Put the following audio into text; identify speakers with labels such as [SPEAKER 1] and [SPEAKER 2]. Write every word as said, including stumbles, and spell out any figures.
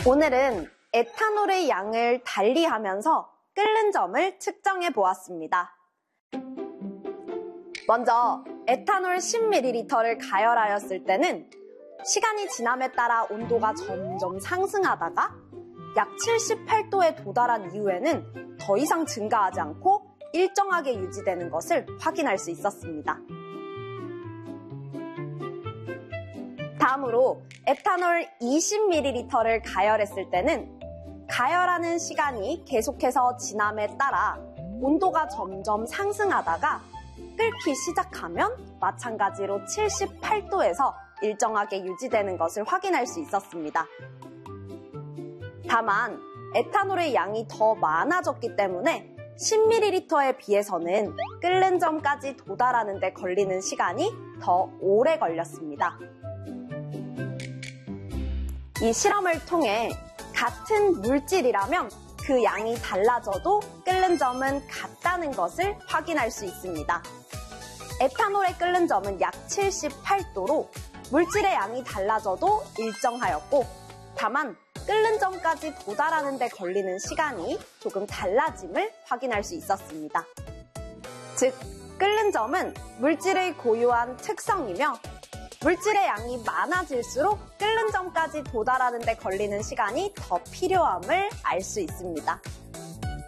[SPEAKER 1] 오늘은 에탄올의 양을 달리하면서 끓는 점을 측정해 보았습니다. 먼저 에탄올 십 밀리리터를 가열하였을 때는 시간이 지남에 따라 온도가 점점 상승하다가 약 칠십팔 도에 도달한 이후에는 더 이상 증가하지 않고 일정하게 유지되는 것을 확인할 수 있었습니다. 다음으로 에탄올 이십 밀리리터를 가열했을 때는 가열하는 시간이 계속해서 지남에 따라 온도가 점점 상승하다가 끓기 시작하면 마찬가지로 칠십팔 도에서 일정하게 유지되는 것을 확인할 수 있었습니다. 다만 에탄올의 양이 더 많아졌기 때문에 십 밀리리터에 비해서는 끓는 점까지 도달하는 데 걸리는 시간이 더 오래 걸렸습니다. 이 실험을 통해 같은 물질이라면 그 양이 달라져도 끓는 점은 같다는 것을 확인할 수 있습니다. 에탄올의 끓는 점은 약 칠십팔 도로 물질의 양이 달라져도 일정하였고, 다만 끓는 점까지 도달하는 데 걸리는 시간이 조금 달라짐을 확인할 수 있었습니다. 즉, 끓는 점은 물질의 고유한 특성이며 물질의 양이 많아질수록 끓는 점까지 도달하는 데 걸리는 시간이 더 필요함을 알 수 있습니다.